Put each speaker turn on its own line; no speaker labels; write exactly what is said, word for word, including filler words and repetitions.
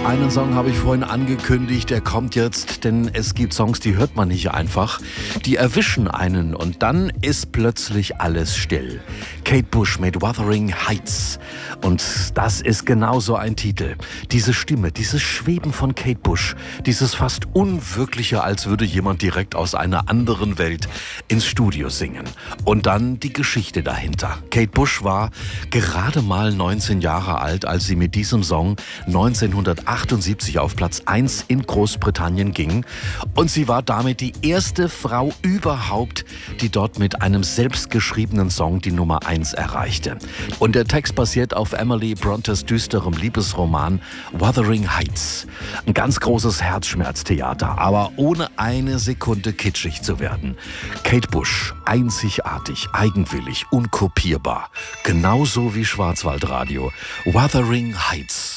Einen Song habe ich vorhin angekündigt, der kommt jetzt, denn es gibt Songs, die hört man nicht einfach. Die erwischen einen und dann ist plötzlich alles still. Kate Bush mit Wuthering Heights. Und das ist genauso ein Titel. Diese Stimme, dieses Schweben von Kate Bush, dieses fast Unwirkliche, als würde jemand direkt aus einer anderen Welt ins Studio singen. Und dann die Geschichte dahinter. Kate Bush war gerade mal neunzehn Jahre alt, als sie mit diesem Song neunzehnhundertachtundsiebzig auf Platz eins in Großbritannien ging. Und sie war damit die erste Frau überhaupt, die dort mit einem selbstgeschriebenen Song die Nummer eins erreichte. Und der Text basiert auf Emily Brontes düsterem Liebesroman Wuthering Heights. Ein ganz großes Herzschmerztheater, aber ohne eine Sekunde kitschig zu werden. Kate Bush, einzigartig, eigenwillig, unkopierbar. Genauso wie Schwarzwaldradio. Wuthering Heights.